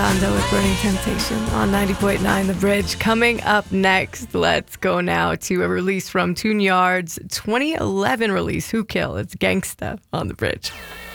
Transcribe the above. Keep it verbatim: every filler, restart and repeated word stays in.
Ariana with Burning Temptation on ninety point nine The Bridge. Coming up next, let's go now to a release from Tune Yard's twenty eleven release, Who Kill? It's Gangsta on The Bridge.